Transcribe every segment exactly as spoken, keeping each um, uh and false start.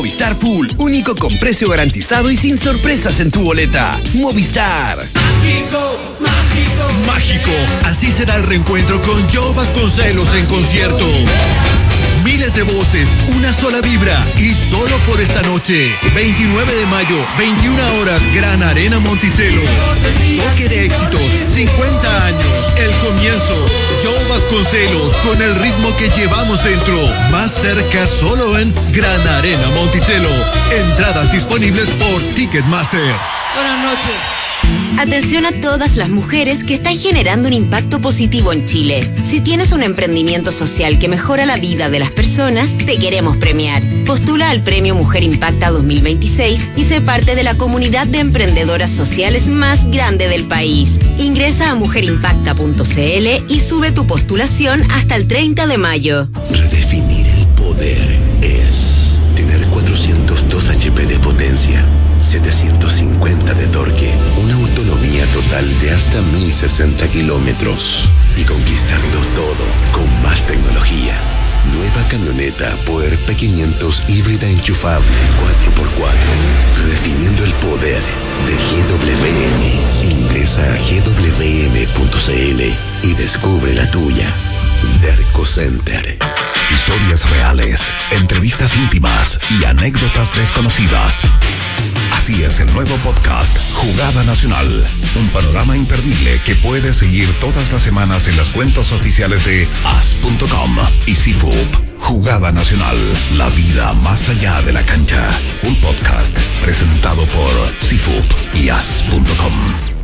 Movistar Full, único con precio garantizado y sin sorpresas en tu boleta. Movistar. Mágico, mágico. Mágico. Así será el reencuentro con Joe Vasconcelos en concierto. Miles de voces, una sola vibra y solo por esta noche. veintinueve de mayo, veintiuna horas, Gran Arena Monticello. Toque de éxitos, cincuenta años, el comienzo. Joe Vasconcelos con el ritmo que llevamos dentro. Más cerca solo en Gran Arena Monticello. Entradas disponibles por Ticketmaster. Buenas noches. Atención a todas las mujeres que están generando un impacto positivo en Chile. Si tienes un emprendimiento social que mejora la vida de las personas, te queremos premiar. Postula al Premio Mujer Impacta dos mil veintiséis y sé parte de la comunidad de emprendedoras sociales más grande del país. Ingresa a mujer impacta punto c l y sube tu postulación hasta el treinta de mayo. Redefinir el poder es tener cuatrocientos dos hachas de potencia, setecientos cincuenta de torque, una autonomía total de hasta mil sesenta kilómetros y conquistarlo todo con más tecnología. Nueva camioneta Power P quinientos híbrida enchufable cuatro por cuatro, redefiniendo el poder de G W M. Ingresa a g w m punto c l y descubre la tuya. Derco Center. Historias reales, entrevistas íntimas y anécdotas desconocidas. Así es el nuevo podcast Jugada Nacional, un panorama imperdible que puedes seguir todas las semanas en las cuentas oficiales de as punto com y C F U P. Jugada Nacional, la vida más allá de la cancha. Un podcast presentado por C F U P y as punto com.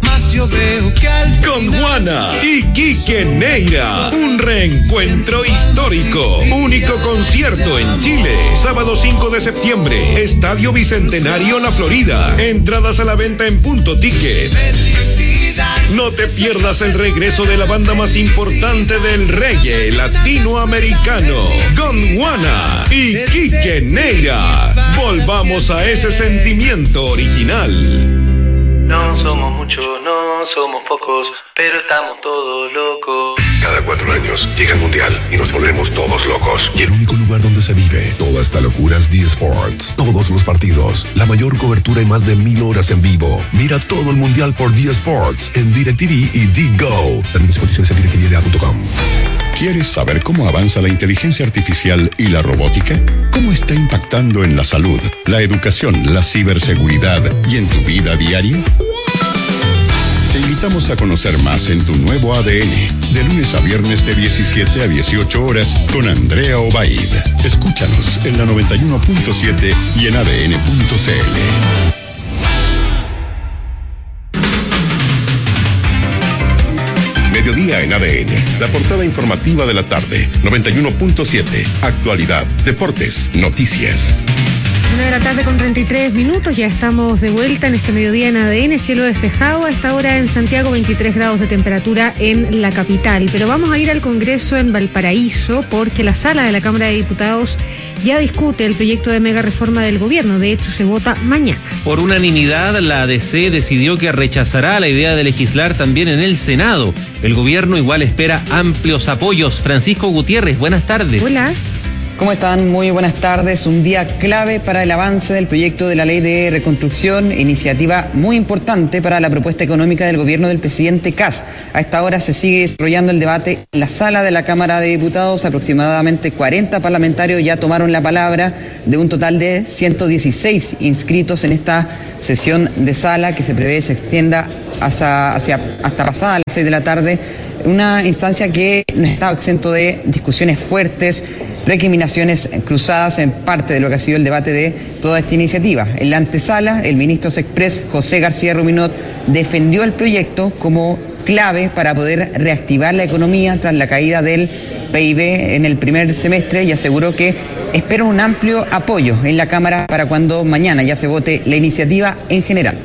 Con Juana y Quique Neira, un reencuentro histórico. Único concierto en Chile. Sábado cinco de septiembre, Estadio Bicentenario La Florida. Entradas a la venta en Punto Ticket. No te pierdas el regreso de la banda más importante del reggae latinoamericano, Gondwana y Quique Neira. Volvamos a ese sentimiento original. No somos muchos, no somos pocos, pero estamos todos locos. Cada cuatro años llega el Mundial y nos volvemos todos locos. Y el único lugar donde se vive toda esta locura es D Sports. Todos los partidos, la mayor cobertura y más de mil horas en vivo. Mira todo el Mundial por D Sports en DirecTV y D-Go. Términos y condiciones en directividad punto com. ¿Quieres saber cómo avanza la inteligencia artificial y la robótica? ¿Cómo está impactando en la salud, la educación, la ciberseguridad y en tu vida diaria? Te invitamos a conocer más en tu nuevo A D N, de lunes a viernes de diecisiete a dieciocho horas con Andrea Obaid. Escúchanos en la noventa y uno punto siete y en a d n punto c l. Mediodía en A D N, la portada informativa de la tarde, noventa y uno punto siete, actualidad, deportes, noticias. Una de la tarde con treinta y tres minutos, ya estamos de vuelta en este mediodía en A D N, cielo despejado, a esta hora en Santiago veintitrés grados de temperatura en la capital, pero vamos a ir al Congreso en Valparaíso porque la sala de la Cámara de Diputados ya discute el proyecto de mega reforma del gobierno, de hecho se vota mañana. Por unanimidad, la A D C decidió que rechazará la idea de legislar también en el Senado. El gobierno igual espera amplios apoyos. Francisco Gutiérrez, buenas tardes. Hola. ¿Cómo están? Muy buenas tardes. Un día clave para el avance del proyecto de la Ley de Reconstrucción, iniciativa muy importante para la propuesta económica del gobierno del presidente Kast. A esta hora se sigue desarrollando el debate en la sala de la Cámara de Diputados. Aproximadamente cuarenta parlamentarios ya tomaron la palabra, de un total de ciento dieciséis inscritos en esta sesión de sala que se prevé se extienda hacia, hacia, hasta pasada las seis de la tarde. Una instancia que no está exento de discusiones fuertes, recriminaciones cruzadas en parte de lo que ha sido el debate de toda esta iniciativa. En la antesala, el ministro Sexpress, José García Ruminot, defendió el proyecto como clave para poder reactivar la economía tras la caída del P I B en el primer semestre y aseguró que espera un amplio apoyo en la Cámara para cuando mañana ya se vote la iniciativa en general.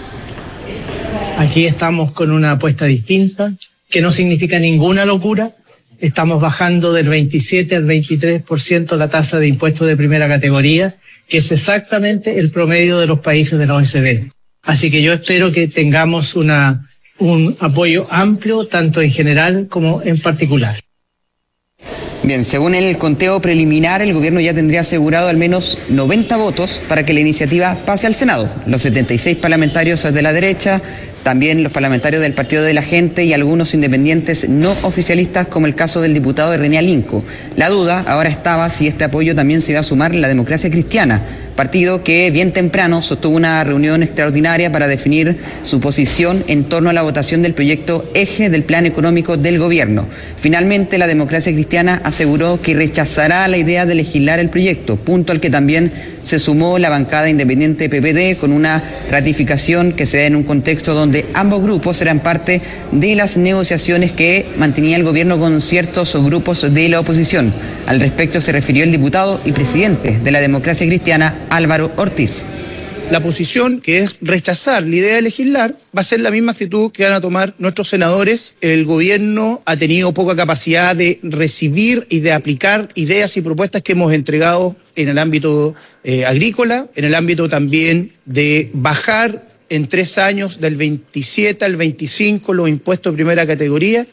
Aquí estamos con una apuesta distinta, que no significa ninguna locura. Estamos bajando del veintisiete al veintitrés por ciento la tasa de impuestos de primera categoría, que es exactamente el promedio de los países de la O E C D. Así que yo espero que tengamos una, un apoyo amplio, tanto en general como en particular. Bien, según el conteo preliminar, el gobierno ya tendría asegurado al menos noventa votos para que la iniciativa pase al Senado. Los setenta y seis parlamentarios de la derecha, también los parlamentarios del Partido de la Gente y algunos independientes no oficialistas, como el caso del diputado René Alinco. La duda ahora estaba si este apoyo también se iba a sumar la Democracia Cristiana, partido que bien temprano sostuvo una reunión extraordinaria para definir su posición en torno a la votación del proyecto eje del plan económico del gobierno. Finalmente, la Democracia Cristiana aseguró que rechazará la idea de legislar el proyecto, punto al que también se sumó la bancada independiente P P D, con una ratificación que se da en un contexto donde ambos grupos eran parte de las negociaciones que mantenía el gobierno con ciertos grupos de la oposición. Al respecto se refirió el diputado y presidente de la Democracia Cristiana, Álvaro Ortiz. La posición, que es rechazar la idea de legislar, va a ser la misma actitud que van a tomar nuestros senadores. El gobierno ha tenido poca capacidad de recibir y de aplicar ideas y propuestas que hemos entregado en el ámbito eh, agrícola, en el ámbito también de bajar en tres años del veintisiete al veinticinco los impuestos de primera categoría.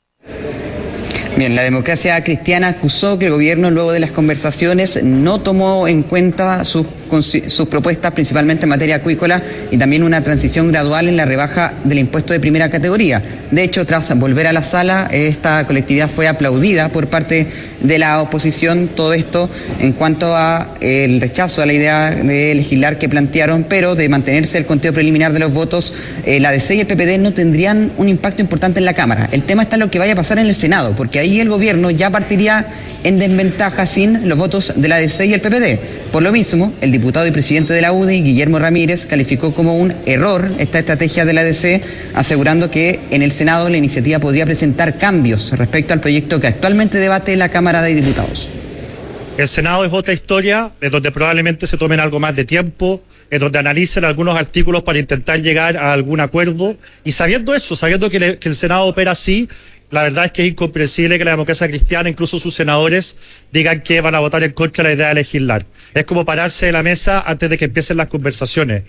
Bien, la Democracia Cristiana acusó que el gobierno, luego de las conversaciones, no tomó en cuenta sus, sus propuestas, principalmente en materia acuícola, y también una transición gradual en la rebaja del impuesto de primera categoría. De hecho, tras volver a la sala, esta colectividad fue aplaudida por parte de la oposición, todo esto en cuanto a eh, el rechazo a la idea de legislar que plantearon, pero de mantenerse el conteo preliminar de los votos, eh, la D C y el P P D no tendrían un impacto importante en la Cámara. El tema está en lo que vaya a pasar en el Senado, porque ahí el gobierno ya partiría en desventaja sin los votos de la D C y el P P D. Por lo mismo, el diputado y presidente de la U D I, Guillermo Ramírez, calificó como un error esta estrategia de la D C, asegurando que en el Senado la iniciativa podría presentar cambios respecto al proyecto que actualmente debate la Cámara de Diputados. El Senado es otra historia, en donde probablemente se tomen algo más de tiempo, en donde analicen algunos artículos para intentar llegar a algún acuerdo. Y sabiendo eso, sabiendo que, le, que el Senado opera así, la verdad es que es incomprensible que la Democracia Cristiana, incluso sus senadores, digan que van a votar en contra de la idea de legislar. Es como pararse de la mesa antes de que empiecen las conversaciones.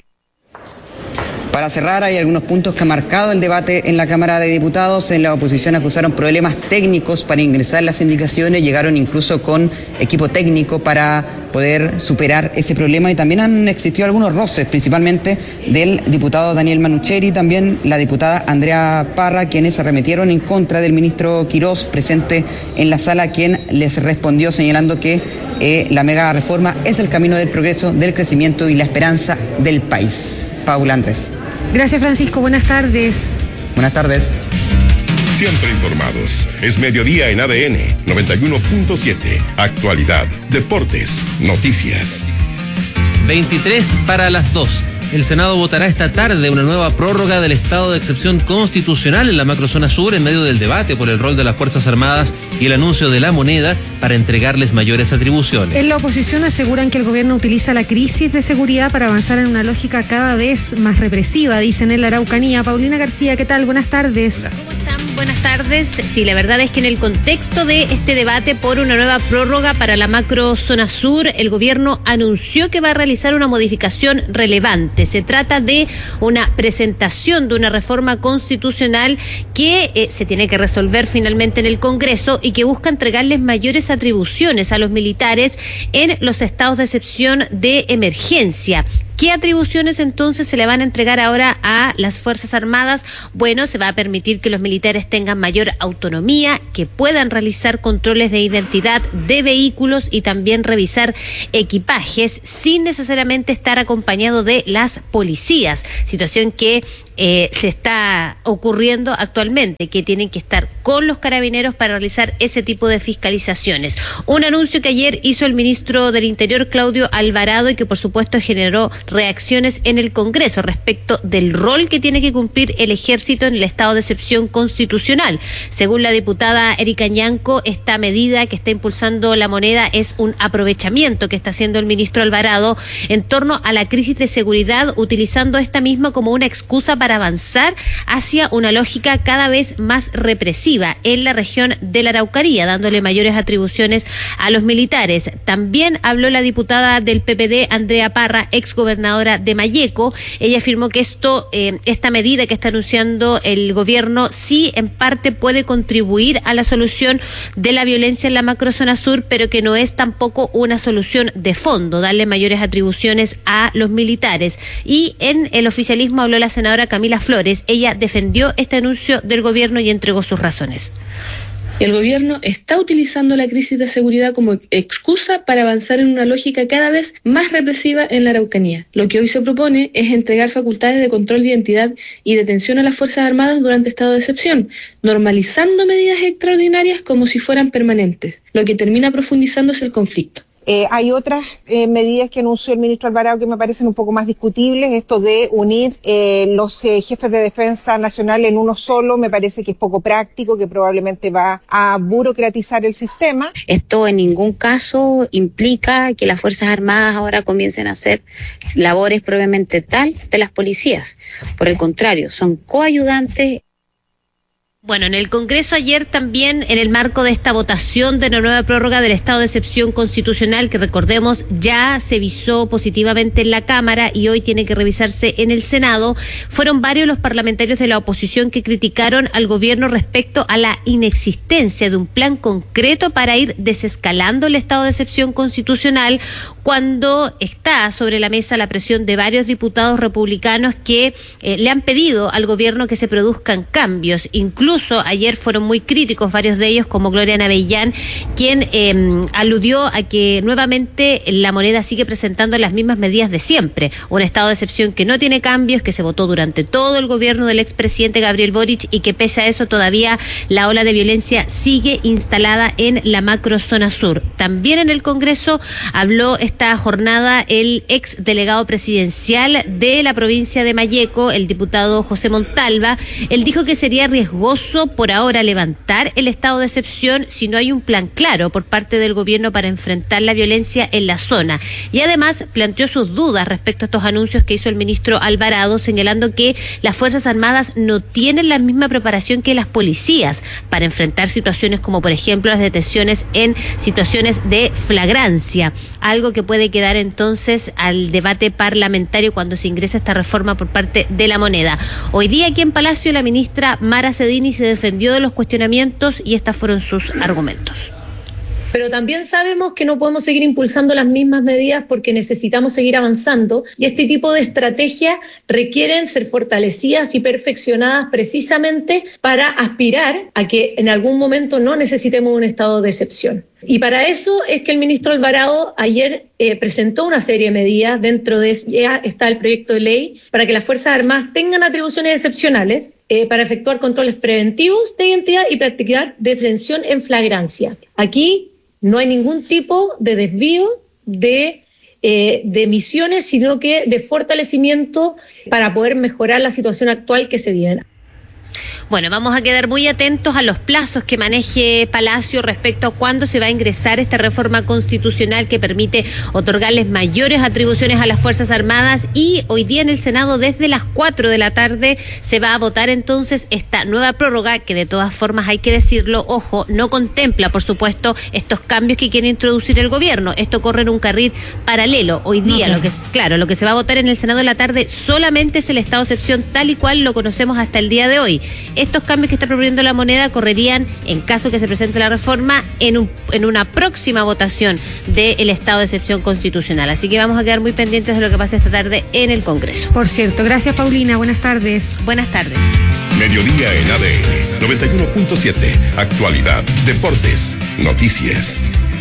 Para cerrar, hay algunos puntos que ha marcado el debate en la Cámara de Diputados. En la oposición acusaron problemas técnicos para ingresar las indicaciones, llegaron incluso con equipo técnico para poder superar ese problema, y también han existido algunos roces, principalmente del diputado Daniel Manucheri, también la diputada Andrea Parra, quienes se arremetieron en contra del ministro Quirós, presente en la sala, quien les respondió señalando que eh, la mega reforma es el camino del progreso, del crecimiento y la esperanza del país. Paula Andrés. Gracias, Francisco. Buenas tardes. Buenas tardes. Siempre informados. Es mediodía en A D N noventa y uno punto siete. Actualidad, deportes, noticias. veintitrés para las dos. El Senado votará esta tarde una nueva prórroga del estado de excepción constitucional en la macrozona sur en medio del debate por el rol de las Fuerzas Armadas y el anuncio de la moneda para entregarles mayores atribuciones. En la oposición aseguran que el gobierno utiliza la crisis de seguridad para avanzar en una lógica cada vez más represiva, dicen en la Araucanía. Paulina García, ¿qué tal? Buenas tardes. ¿Cómo están? Buenas tardes. Sí, la verdad es que en el contexto de este debate por una nueva prórroga para la macrozona sur, el gobierno anunció que va a realizar una modificación relevante. Se trata de una presentación de una reforma constitucional que eh, se tiene que resolver finalmente en el Congreso y que busca entregarles mayores atribuciones a los militares en los estados de excepción de emergencia. ¿Qué atribuciones entonces se le van a entregar ahora a las Fuerzas Armadas? Bueno, se va a permitir que los militares tengan mayor autonomía, que puedan realizar controles de identidad de vehículos y también revisar equipajes sin necesariamente estar acompañado de las policías, situación que eh, se está ocurriendo actualmente, que tienen que estar con los carabineros para realizar ese tipo de fiscalizaciones. Un anuncio que ayer hizo el ministro del Interior, Claudio Alvarado, y que por supuesto generó reacciones en el Congreso respecto del rol que tiene que cumplir el ejército en el estado de excepción constitucional. Según la diputada Erika Ñanco, esta medida que está impulsando la moneda es un aprovechamiento que está haciendo el ministro Alvarado en torno a la crisis de seguridad, utilizando esta misma como una excusa para avanzar hacia una lógica cada vez más represiva en la región de la Araucanía, dándole mayores atribuciones a los militares. También habló la diputada del P P D, Andrea Parra, exgobernadora gobernadora de Malleco. Ella afirmó que esto, eh, esta medida que está anunciando el gobierno sí en parte puede contribuir a la solución de la violencia en la macrozona sur, pero que no es tampoco una solución de fondo, darle mayores atribuciones a los militares. Y en el oficialismo habló la senadora Camila Flores. Ella defendió este anuncio del gobierno y entregó sus razones. El gobierno está utilizando la crisis de seguridad como excusa para avanzar en una lógica cada vez más represiva en la Araucanía. Lo que hoy se propone es entregar facultades de control de identidad y detención a las Fuerzas Armadas durante estado de excepción, normalizando medidas extraordinarias como si fueran permanentes, lo que termina profundizándose el conflicto. Eh, hay otras eh, medidas que anunció el ministro Alvarado que me parecen un poco más discutibles. Esto de unir eh, los eh, jefes de defensa nacional en uno solo me parece que es poco práctico, que probablemente va a burocratizar el sistema. Esto en ningún caso implica que las Fuerzas Armadas ahora comiencen a hacer labores propiamente tal de las policías. Por el contrario, son coayudantes. Bueno, en el Congreso ayer también, en el marco de esta votación de la nueva prórroga del estado de excepción constitucional, que recordemos ya se visó positivamente en la Cámara y hoy tiene que revisarse en el Senado, fueron varios los parlamentarios de la oposición que criticaron al gobierno respecto a la inexistencia de un plan concreto para ir desescalando el estado de excepción constitucional, cuando está sobre la mesa la presión de varios diputados republicanos que eh, le han pedido al gobierno que se produzcan cambios. Incluso ayer fueron muy críticos varios de ellos, como Gloria Navellán, quien eh, aludió a que nuevamente la moneda sigue presentando las mismas medidas de siempre. Un estado de excepción que no tiene cambios, que se votó durante todo el gobierno del expresidente Gabriel Boric y que pese a eso todavía la ola de violencia sigue instalada en la macrozona sur. También en el Congreso habló esta jornada el ex delegado presidencial de la provincia de Malleco, el diputado José Montalva. Él dijo que sería riesgoso por ahora levantar el estado de excepción si no hay un plan claro por parte del gobierno para enfrentar la violencia en la zona. Y además planteó sus dudas respecto a estos anuncios que hizo el ministro Alvarado, señalando que las Fuerzas Armadas no tienen la misma preparación que las policías para enfrentar situaciones como, por ejemplo, las detenciones en situaciones de flagrancia, algo que puede quedar entonces al debate parlamentario cuando se ingrese esta reforma por parte de la moneda. Hoy día aquí en Palacio la ministra Mara Cedini se defendió de los cuestionamientos y estos fueron sus argumentos. Pero también sabemos que no podemos seguir impulsando las mismas medidas porque necesitamos seguir avanzando y este tipo de estrategias requieren ser fortalecidas y perfeccionadas precisamente para aspirar a que en algún momento no necesitemos un estado de excepción. Y para eso es que el ministro Alvarado ayer eh, presentó una serie de medidas, dentro de ya está el proyecto de ley para que las Fuerzas Armadas tengan atribuciones excepcionales eh, para efectuar controles preventivos de identidad y practicar detención en flagrancia. Aquí no hay ningún tipo de desvío de, eh, de misiones, sino que de fortalecimiento para poder mejorar la situación actual que se vive. Bueno, vamos a quedar muy atentos a los plazos que maneje Palacio respecto a cuándo se va a ingresar esta reforma constitucional que permite otorgarles mayores atribuciones a las Fuerzas Armadas, y hoy día en el Senado desde las cuatro de la tarde se va a votar entonces esta nueva prórroga que de todas formas hay que decirlo, ojo, no contempla por supuesto estos cambios que quiere introducir el gobierno. Esto corre en un carril paralelo. Hoy día no, lo que es claro, lo que se va a votar en el Senado de la tarde solamente es el estado de excepción tal y cual lo conocemos hasta el día de hoy. Estos cambios que está proponiendo la moneda correrían, en caso que se presente la reforma, en, un, en una próxima votación del estado de excepción constitucional. Así que vamos a quedar muy pendientes de lo que pase esta tarde en el Congreso. Por cierto, gracias Paulina, buenas tardes. Buenas tardes. Mediodía en A D N noventa y uno punto siete. Actualidad, deportes, noticias.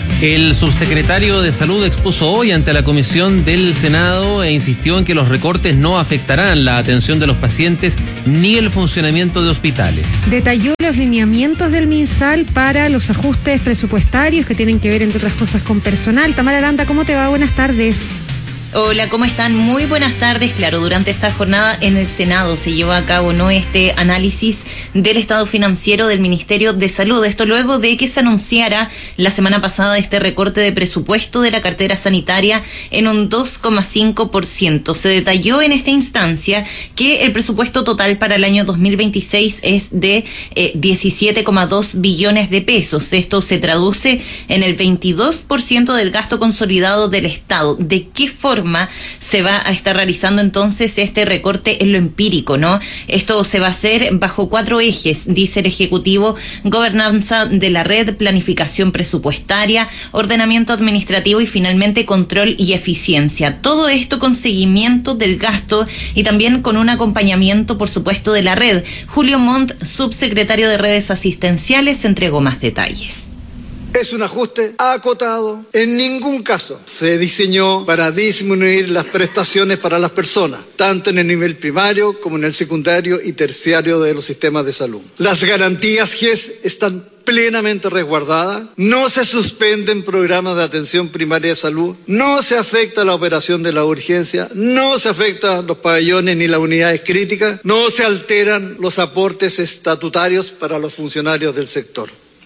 El subsecretario de Salud expuso hoy ante la comisión del Senado e insistió en que los recortes no afectarán la atención de los pacientes ni el funcionamiento de hospitales. Detalló los lineamientos del MinSal para los ajustes presupuestarios que tienen que ver, entre otras cosas, con personal. Tamara Aranda, ¿cómo te va? Buenas tardes. Hola, ¿cómo están? Muy buenas tardes. Claro, durante esta jornada en el Senado se llevó a cabo no este análisis del estado financiero del Ministerio de Salud. Esto luego de que se anunciara la semana pasada este recorte de presupuesto de la cartera sanitaria en un dos coma cinco por ciento. Se detalló en esta instancia que el presupuesto total para el año dos mil veintiséis es de eh, diecisiete coma dos billones de pesos. Esto se traduce en el veintidós por ciento del gasto consolidado del Estado. ¿De qué forma forma se va a estar realizando entonces este recorte en lo empírico, ¿no? Esto se va a hacer bajo cuatro ejes, dice el Ejecutivo: gobernanza de la red, planificación presupuestaria, ordenamiento administrativo y finalmente control y eficiencia. Todo esto con seguimiento del gasto y también con un acompañamiento, por supuesto, de la red. Julio Montt, subsecretario de Redes Asistenciales, entregó más detalles. Es un ajuste acotado. En ningún caso se diseñó para disminuir las prestaciones para las personas, tanto en el nivel primario como en el secundario y terciario de los sistemas de salud. Las garantías G E S están plenamente resguardadas, no se suspenden programas de atención primaria de salud, no se afecta la operación de la urgencia, no se afectan los pabellones ni las unidades críticas, no se alteran los aportes estatutarios para los funcionarios del sector.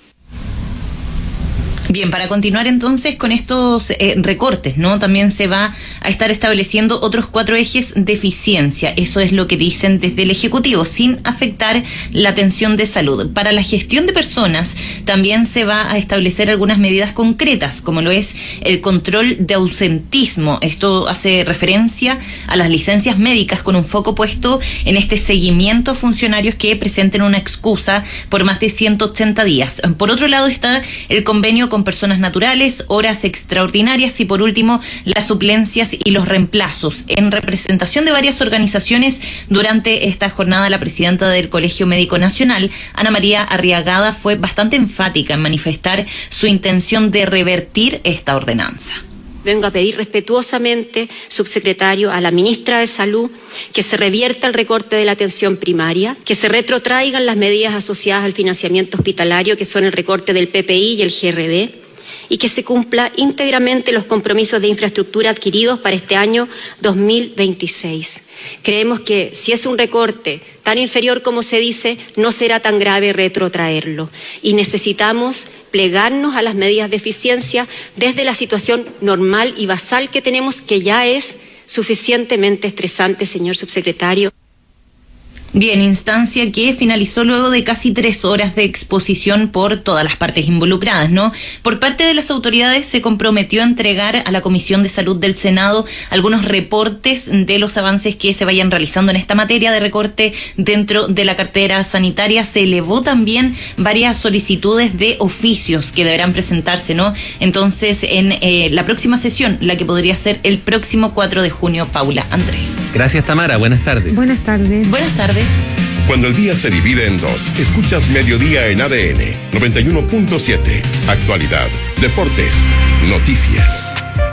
Bien, para continuar entonces con estos eh, recortes, ¿no? También se va a estar estableciendo otros cuatro ejes de eficiencia. Eso es lo que dicen desde el Ejecutivo, sin afectar la atención de salud. Para la gestión de personas también se va a establecer algunas medidas concretas, como lo es el control de ausentismo. Esto hace referencia a las licencias médicas con un foco puesto en este seguimiento a funcionarios que presenten una excusa por más de ciento ochenta días. Por otro lado está el convenio con con personas naturales, horas extraordinarias y por último las suplencias y los reemplazos. En representación de varias organizaciones durante esta jornada, la presidenta del Colegio Médico Nacional, Ana María Arriagada, fue bastante enfática en manifestar su intención de revertir esta ordenanza. Vengo a pedir respetuosamente, subsecretario, a la ministra de Salud, que se revierta el recorte de la atención primaria, que se retrotraigan las medidas asociadas al financiamiento hospitalario, que son el recorte del P P I y el G R D, y que se cumpla íntegramente los compromisos de infraestructura adquiridos para este año dos mil veintiséis. Creemos que si es un recorte tan inferior como se dice, no será tan grave retrotraerlo. Y necesitamos plegarnos a las medidas de eficiencia desde la situación normal y basal que tenemos, que ya es suficientemente estresante, señor subsecretario. Bien, instancia que finalizó luego de casi tres horas de exposición por todas las partes involucradas, ¿no? Por parte de las autoridades se comprometió a entregar a la Comisión de Salud del Senado algunos reportes de los avances que se vayan realizando en esta materia de recorte dentro de la cartera sanitaria. Se elevó también varias solicitudes de oficios que deberán presentarse, ¿no? Entonces, en eh, la próxima sesión, la que podría ser el próximo cuatro de junio, Paula Andrés. Gracias, Tamara. Buenas tardes. Buenas tardes. Buenas tardes. Cuando el día se divide en dos, escuchas Mediodía en A D N noventa y uno punto siete. Actualidad, deportes, noticias.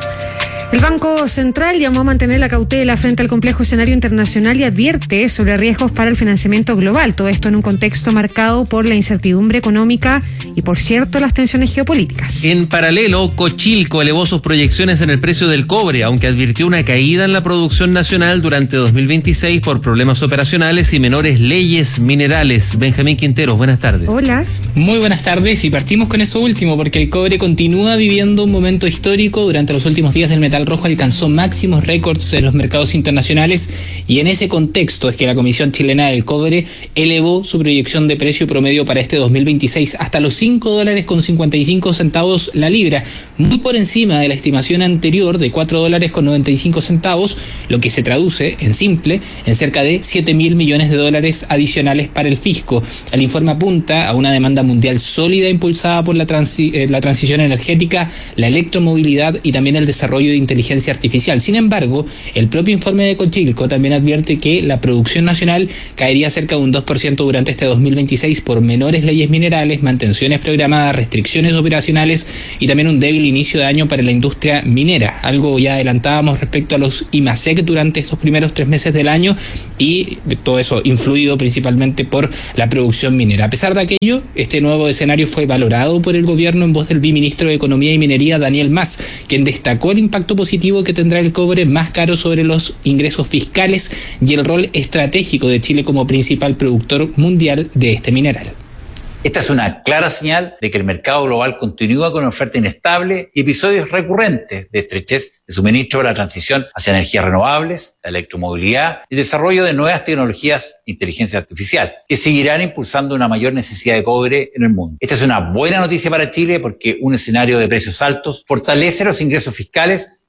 El Banco Central llamó a mantener la cautela frente al complejo escenario internacional y advierte sobre riesgos para el financiamiento global. Todo esto en un contexto marcado por la incertidumbre económica y, por cierto, las tensiones geopolíticas. En paralelo, Cochilco elevó sus proyecciones en el precio del cobre, aunque advirtió una caída en la producción nacional durante dos mil veintiséis por problemas operacionales y menores leyes minerales. Benjamín Quinteros, buenas tardes. Hola. Muy buenas tardes, y partimos con eso último, porque el cobre continúa viviendo un momento histórico. Durante los últimos días el metal rojo alcanzó máximos récords en los mercados internacionales, y en ese contexto es que la Comisión Chilena del Cobre elevó su proyección de precio promedio para este dos mil veintiséis hasta los cinco dólares con cincuenta y cinco centavos la libra, muy por encima de la estimación anterior de cuatro dólares con noventa y cinco centavos, lo que se traduce, en simple, en cerca de siete mil millones de dólares adicionales para el fisco. El informe apunta a una demanda mundial sólida impulsada por la, transi- eh, la transición energética, la electromovilidad y también el desarrollo de inteligencia artificial. Sin embargo, el propio informe de Cochilco también advierte que la producción nacional caería cerca de un dos por ciento durante este dos mil veintiséis por menores leyes minerales, mantenciones programadas, restricciones operacionales y también un débil inicio de año para la industria minera. Algo ya adelantábamos respecto a los IMASEC durante estos primeros tres meses del año, y todo eso influido principalmente por la producción minera. A pesar de aquello, este nuevo escenario fue valorado por el gobierno en voz del viceministro de Economía y Minería, Daniel Mas, quien destacó el impacto positivo que tendrá el cobre más caro sobre los ingresos fiscales y el rol estratégico de Chile como principal productor mundial de este mineral. Esta es una clara señal de que el mercado global continúa con una oferta inestable y episodios recurrentes de estrechez de suministro para la transición hacia energías renovables, la electromovilidad y el desarrollo de nuevas tecnologías de inteligencia artificial, que seguirán impulsando una mayor necesidad de cobre en el mundo. Esta es una buena noticia para Chile, porque un escenario de precios altos fortalece los ingresos fiscales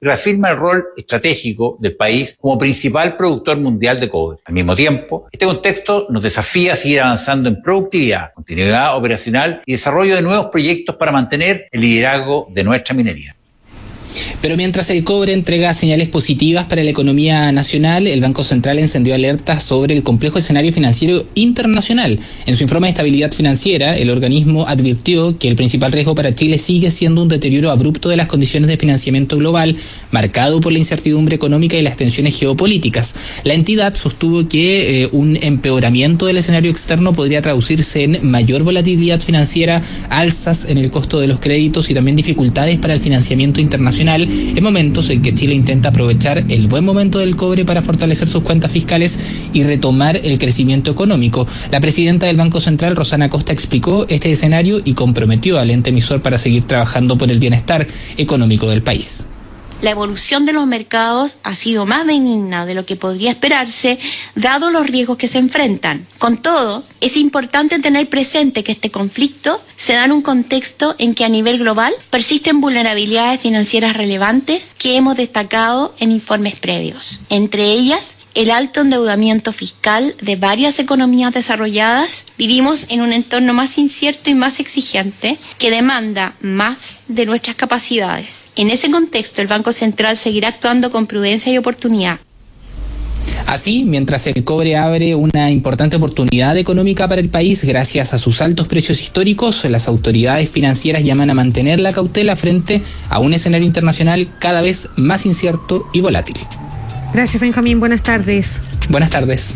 y reafirma el rol estratégico del país como principal productor mundial de cobre. Al mismo tiempo, este contexto nos desafía a seguir avanzando en productividad, continuidad operacional y desarrollo de nuevos proyectos para mantener el liderazgo de nuestra minería. Pero mientras el cobre entrega señales positivas para la economía nacional, el Banco Central encendió alertas sobre el complejo escenario financiero internacional. En su informe de estabilidad financiera, el organismo advirtió que el principal riesgo para Chile sigue siendo un deterioro abrupto de las condiciones de financiamiento global, marcado por la incertidumbre económica y las tensiones geopolíticas. La entidad sostuvo que eh, un empeoramiento del escenario externo podría traducirse en mayor volatilidad financiera, alzas en el costo de los créditos y también dificultades para el financiamiento internacional, en momentos en que Chile intenta aprovechar el buen momento del cobre para fortalecer sus cuentas fiscales y retomar el crecimiento económico. La presidenta del Banco Central, Rosana Costa, explicó este escenario y comprometió al ente emisor para seguir trabajando por el bienestar económico del país. La evolución de los mercados ha sido más benigna de lo que podría esperarse, dado los riesgos que se enfrentan. Con todo, es importante tener presente que este conflicto se da en un contexto en que a nivel global persisten vulnerabilidades financieras relevantes que hemos destacado en informes previos. Entre ellas, el alto endeudamiento fiscal de varias economías desarrolladas. Vivimos en un entorno más incierto y más exigente que demanda más de nuestras capacidades. En ese contexto, el Banco Central seguirá actuando con prudencia y oportunidad. Así, mientras el cobre abre una importante oportunidad económica para el país gracias a sus altos precios históricos, las autoridades financieras llaman a mantener la cautela frente a un escenario internacional cada vez más incierto y volátil. Gracias, Benjamín. Buenas tardes. Buenas tardes.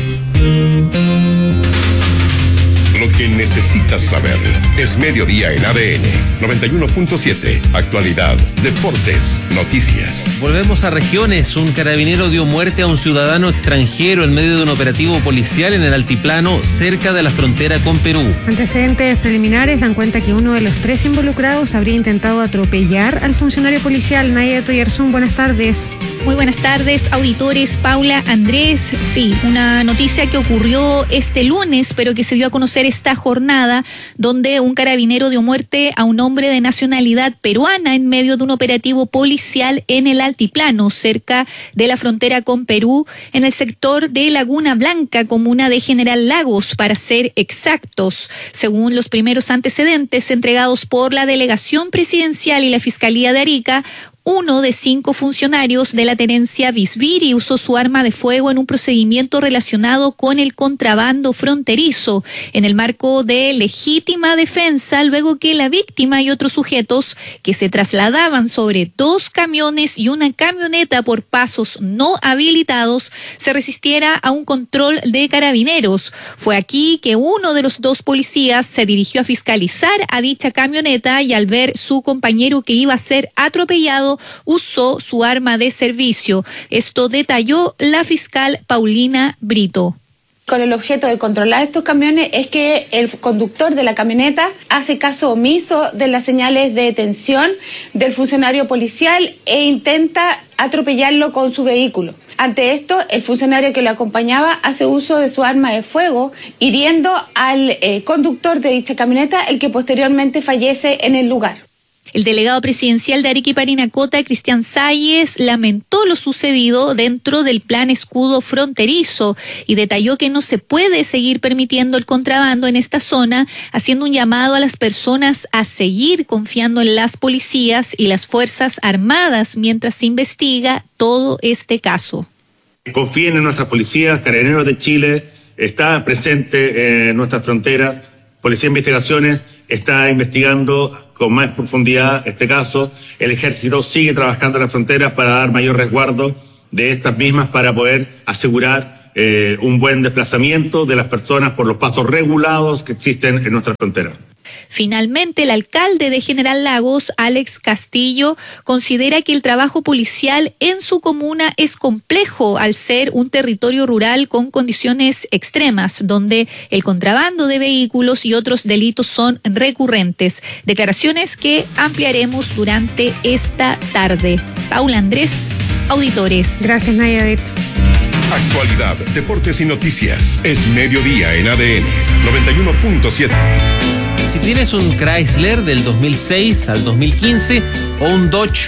Lo que necesitas saber es Mediodía en A D N noventa y uno punto siete. Actualidad, deportes, noticias. Volvemos a regiones. Un carabinero dio muerte a un ciudadano extranjero en medio de un operativo policial en el altiplano cerca de la frontera con Perú. Antecedentes preliminares dan cuenta que uno de los tres involucrados habría intentado atropellar al funcionario policial. Naya Toyarzún, buenas tardes. Muy buenas tardes, auditores. Paula, Andrés, sí, una noticia que ocurrió este lunes, pero que se dio a conocer esta jornada, donde un carabinero dio muerte a un hombre de nacionalidad peruana en medio de un operativo policial en el altiplano, cerca de la frontera con Perú, en el sector de Laguna Blanca, comuna de General Lagos, para ser exactos. Según los primeros antecedentes entregados por la delegación presidencial y la Fiscalía de Arica, uno de cinco funcionarios de la tenencia Visviri usó su arma de fuego en un procedimiento relacionado con el contrabando fronterizo, en el marco de legítima defensa, luego que la víctima y otros sujetos que se trasladaban sobre dos camiones y una camioneta por pasos no habilitados se resistiera a un control de carabineros. Fue aquí que uno de los dos policías se dirigió a fiscalizar a dicha camioneta y al ver su compañero que iba a ser atropellado, usó su arma de servicio. Esto detalló la fiscal Paulina Brito. Con el objeto de controlar estos camiones es que el conductor de la camioneta hace caso omiso de las señales de detención del funcionario policial e intenta atropellarlo con su vehículo. Ante esto, el funcionario que lo acompañaba hace uso de su arma de fuego, hiriendo al eh, conductor de dicha camioneta, el que posteriormente fallece en el lugar. El delegado presidencial de Arica y Parinacota, Cristian Salles, lamentó lo sucedido dentro del plan escudo fronterizo y detalló que no se puede seguir permitiendo el contrabando en esta zona, haciendo un llamado a las personas a seguir confiando en las policías y las Fuerzas Armadas mientras se investiga todo este caso. Confíen en nuestras policías, Carabineros de Chile está presente en nuestras fronteras, Policía de Investigaciones está investigando con más profundidad este caso. El Ejército sigue trabajando en las fronteras para dar mayor resguardo de estas mismas para poder asegurar eh, un buen desplazamiento de las personas por los pasos regulados que existen en nuestras fronteras. Finalmente, el alcalde de General Lagos, Alex Castillo, considera que el trabajo policial en su comuna es complejo al ser un territorio rural con condiciones extremas, donde el contrabando de vehículos y otros delitos son recurrentes. Declaraciones que ampliaremos durante esta tarde. Paula Andrés, auditores. Gracias, Nayadit. Actualidad, deportes y noticias. Es Mediodía en A D N noventa y uno punto siete. Si tienes un Chrysler del dos mil seis al dos mil quince o un Dodge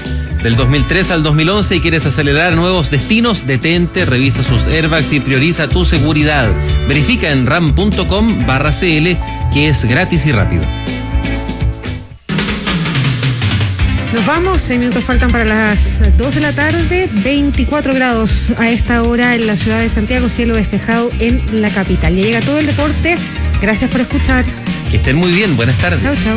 del dos mil tres al dos mil once y quieres acelerar a nuevos destinos, detente, revisa sus airbags y prioriza tu seguridad. Verifica en ram.com barra cl que es gratis y rápido. Nos vamos, seis minutos faltan para las dos de la tarde, veinticuatro grados a esta hora en la ciudad de Santiago, cielo despejado en la capital. Ya llega todo el deporte, gracias por escuchar. Que estén muy bien, buenas tardes. Chao, chao.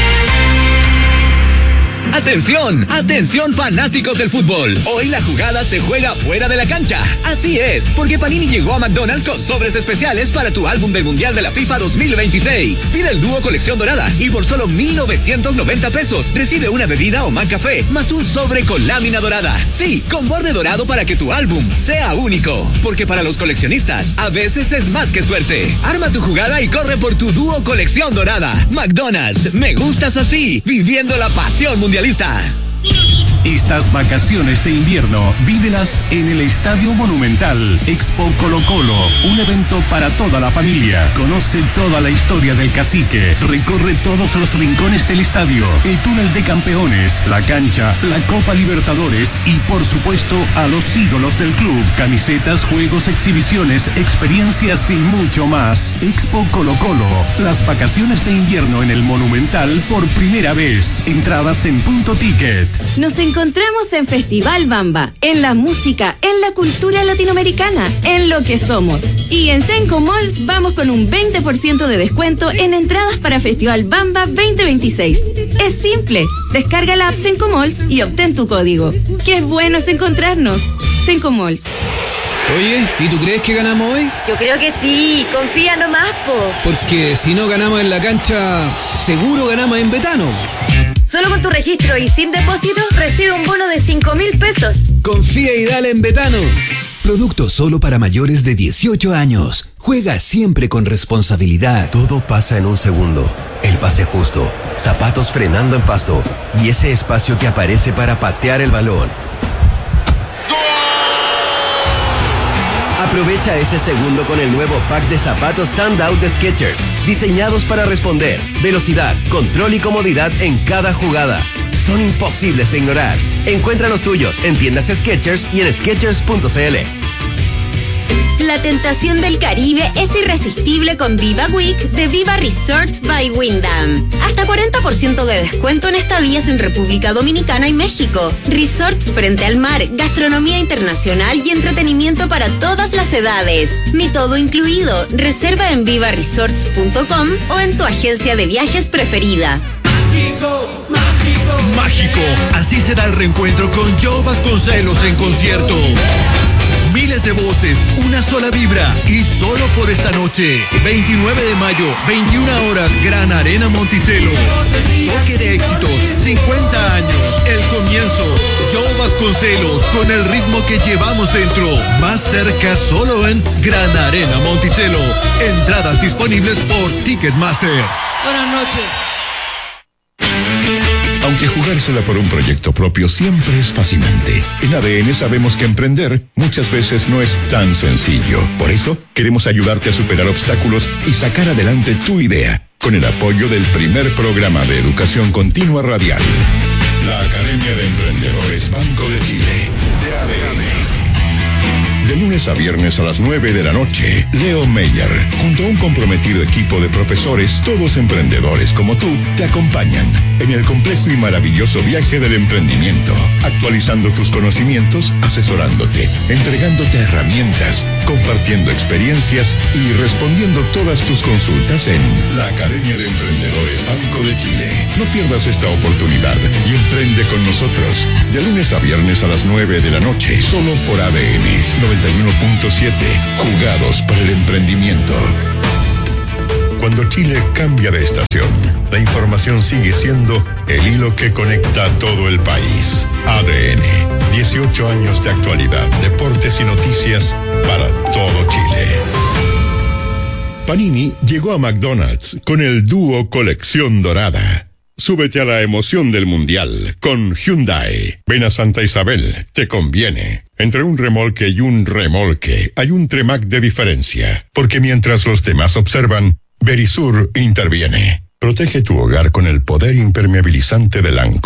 Atención, atención fanáticos del fútbol. Hoy la jugada se juega fuera de la cancha. Así es, porque Panini llegó a McDonald's con sobres especiales para tu álbum del Mundial de la FIFA dos mil veintiséis. Pide el dúo colección dorada y por solo mil novecientos noventa pesos recibe una bebida o McCafé más un sobre con lámina dorada. Sí, con borde dorado para que tu álbum sea único. Porque para los coleccionistas, a veces es más que suerte. Arma tu jugada y corre por tu dúo colección dorada. McDonald's, me gustas así, viviendo la pasión mundial. Estas vacaciones de invierno, vívelas en el Estadio Monumental. Expo Colo Colo, un evento para toda la familia. Conoce toda la historia del Cacique. Recorre todos los rincones del estadio, el túnel de campeones, la cancha, la Copa Libertadores y, por supuesto, a los ídolos del club. Camisetas, juegos, exhibiciones, experiencias y mucho más. Expo Colo Colo, las vacaciones de invierno en el Monumental por primera vez. Entradas en Punto Ticket. Nos encontramos en Festival Bamba, en la música, en la cultura latinoamericana, en lo que somos. Y en Senco Malls vamos con un veinte por ciento de descuento en entradas para Festival Bamba veinte veintiséis. Es simple, descarga la app Senco Malls y obtén tu código. ¡Qué bueno es encontrarnos! Senco Malls. Oye, ¿y tú crees que ganamos hoy? Yo creo que sí, confía nomás, po. Porque si no ganamos en la cancha, seguro ganamos en Betano. Solo con tu registro y sin depósito, recibe un bono de cinco mil pesos. Confía y dale en Betano. Producto solo para mayores de dieciocho años. Juega siempre con responsabilidad. Todo pasa en un segundo. El pase justo, zapatos frenando en pasto y ese espacio que aparece para patear el balón. Aprovecha ese segundo con el nuevo pack de zapatos Standout de Skechers, diseñados para responder, velocidad, control y comodidad en cada jugada. Son imposibles de ignorar. Encuentra los tuyos en tiendas Skechers y en skechers punto cl. La tentación del Caribe es irresistible con Viva Week de Viva Resorts by Wyndham. Hasta cuarenta por ciento de descuento en estadías en República Dominicana y México. Resorts frente al mar, gastronomía internacional y entretenimiento para todas las edades. Mi todo incluido. Reserva en viva resorts punto com o en tu agencia de viajes preferida. Mágico, mágico, mágico. Así será el reencuentro con Joe Vasconcelos en concierto. Miles de voces, una sola vibra y solo por esta noche. veintinueve de mayo, veintiuna horas, Gran Arena Monticello. Toque de éxitos, cincuenta años, el comienzo. Joe Vasconcelos con el ritmo que llevamos dentro. Más cerca solo en Gran Arena Monticello. Entradas disponibles por Ticketmaster. Buenas noches. Aunque jugársela por un proyecto propio siempre es fascinante, en A D N sabemos que emprender muchas veces no es tan sencillo. Por eso, queremos ayudarte a superar obstáculos y sacar adelante tu idea, con el apoyo del primer programa de educación continua radial. La Academia de Emprendedores Banco de Chile, de A D N. De lunes a viernes a las nueve de la noche, Leo Meyer, junto a un comprometido equipo de profesores, todos emprendedores como tú, te acompañan en el complejo y maravilloso viaje del emprendimiento, actualizando tus conocimientos, asesorándote, entregándote herramientas, compartiendo experiencias y respondiendo todas tus consultas en la Academia de Emprendedores Banco de Chile. No pierdas esta oportunidad y emprende con nosotros, de lunes a viernes a las nueve de la noche, solo por A D N noventa y uno punto siete, jugados para el emprendimiento. Cuando Chile cambia de estación, la información sigue siendo el hilo que conecta a todo el país. A D N, dieciocho años de actualidad, deportes y noticias para todo Chile. Panini llegó a McDonald's con el dúo Colección Dorada. Súbete a la emoción del Mundial con Hyundai. Ven a Santa Isabel, te conviene. Entre un remolque y un remolque hay un Tremac de diferencia, porque mientras los demás observan, Verisur interviene. Protege tu hogar con el poder impermeabilizante del ANCO.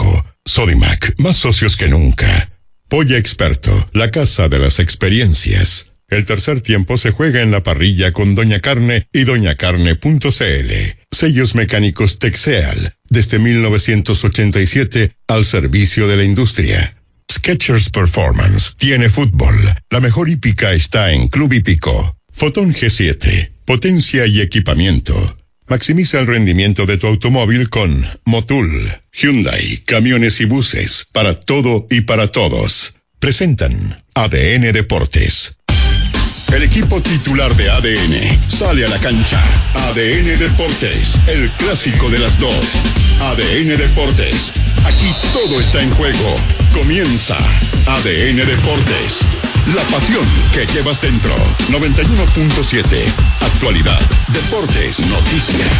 Sodimac, más socios que nunca. Polla Experto, la casa de las experiencias. El tercer tiempo se juega en la parrilla con Doña Carne y doña carne punto c l. Sellos mecánicos Texeal, desde mil novecientos ochenta y siete al servicio de la industria. Skechers Performance tiene fútbol. La mejor hípica está en Club Hípico. Fotón G siete, potencia y equipamiento. Maximiza el rendimiento de tu automóvil con Motul. Hyundai, camiones y buses, para todo y para todos. Presentan A D N Deportes. El equipo titular de A D N sale a la cancha. A D N Deportes, el clásico de las dos. A D N Deportes, aquí todo está en juego. Comienza A D N Deportes. La pasión que llevas dentro. noventa y uno punto siete. Actualidad, deportes, noticias.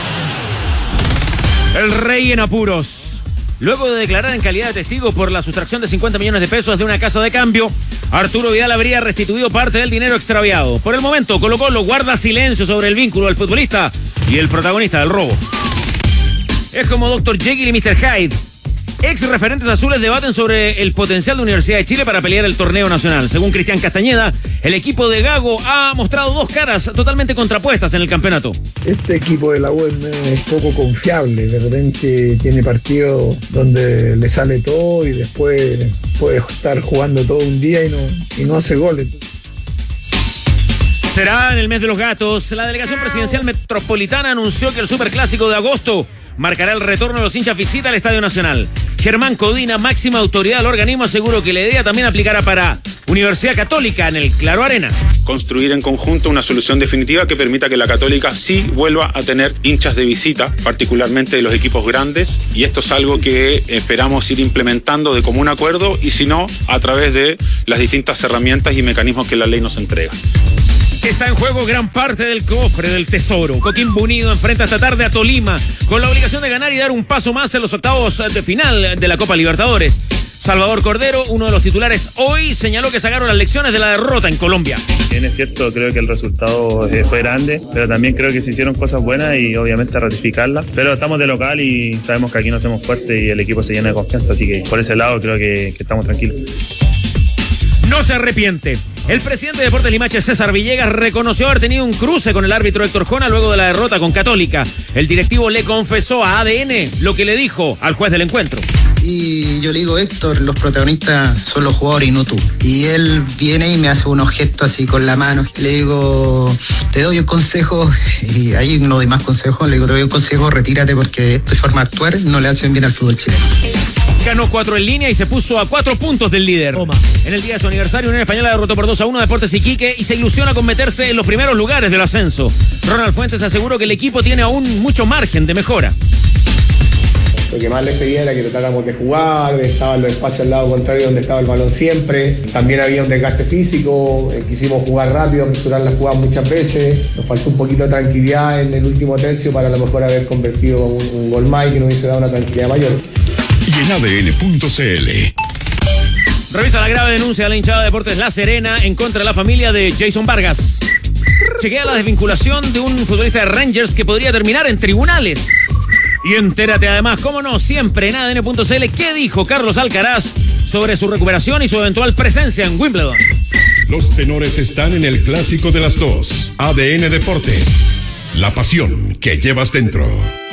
El rey en apuros. Luego de declarar en calidad de testigo por la sustracción de cincuenta millones de pesos de una casa de cambio, Arturo Vidal habría restituido parte del dinero extraviado. Por el momento, Colo-Colo guarda silencio sobre el vínculo del futbolista y el protagonista del robo. Es como doctor Jekyll y mister Hyde. Ex referentes azules debaten sobre el potencial de Universidad de Chile para pelear el torneo nacional. Según Cristian Castañeda, el equipo de Gago ha mostrado dos caras totalmente contrapuestas en el campeonato. Este equipo de la U es poco confiable. De repente tiene partidos donde le sale todo y después puede estar jugando todo un día y no, y no hace goles. Será en el mes de los gatos. La delegación presidencial metropolitana anunció que el superclásico de agosto marcará el retorno de los hinchas visita al Estadio Nacional. Germán Codina, máxima autoridad del organismo, aseguró que la idea también aplicará para Universidad Católica en el Claro Arena. Construir en conjunto una solución definitiva que permita que la Católica sí vuelva a tener hinchas de visita, particularmente de los equipos grandes, y esto es algo que esperamos ir implementando de común acuerdo y si no, a través de las distintas herramientas y mecanismos que la ley nos entrega. Está en juego gran parte del cofre del tesoro. Coquimbo Unido enfrenta esta tarde a Tolima con la obligación de ganar y dar un paso más en los octavos de final de la Copa Libertadores. Salvador Cordero, uno de los titulares hoy, señaló que sacaron las lecciones de la derrota en Colombia. Bien, es cierto, creo que el resultado fue grande, pero también creo que se hicieron cosas buenas y obviamente ratificarlas. Pero estamos de local y sabemos que aquí nos hacemos fuerte y el equipo se llena de confianza, así que por ese lado creo que, que estamos tranquilos. No se arrepiente. El presidente de Deportes Limache, César Villegas, reconoció haber tenido un cruce con el árbitro Héctor Jona luego de la derrota con Católica. El directivo le confesó a A D N lo que le dijo al juez del encuentro. Y yo le digo, Héctor, los protagonistas son los jugadores y no tú. Y él viene y me hace unos gestos así con la mano. Le digo, te doy un consejo, y ahí no doy más consejos, le digo, te doy un consejo, retírate porque tu forma de actuar no le hace bien al fútbol chileno. Ganó cuatro en línea y se puso a cuatro puntos del líder. Toma. En el día de su aniversario, Unión Española derrotó por dos a uno a Deportes Iquique y se ilusiona con meterse en los primeros lugares del ascenso. Ronald Fuentes aseguró que el equipo tiene aún mucho margen de mejora. Lo que más les pedía era que tratáramos de jugar, estaban los espacios al lado contrario donde estaba el balón siempre. También había un desgaste físico, eh, quisimos jugar rápido, mesurar las jugadas muchas veces. Nos faltó un poquito de tranquilidad en el último tercio para a lo mejor haber convertido un, un gol más y que nos hubiese dado una tranquilidad mayor. Y en A D N punto c l. Revisa la grave denuncia de la hinchada de Deportes La Serena en contra de la familia de Jason Vargas. Chequea la desvinculación de un futbolista de Rangers que podría terminar en tribunales. Y entérate además, cómo no, siempre en A D N punto c l, qué dijo Carlos Alcaraz sobre su recuperación y su eventual presencia en Wimbledon. Los tenores están en el clásico de las dos. A D N Deportes, la pasión que llevas dentro.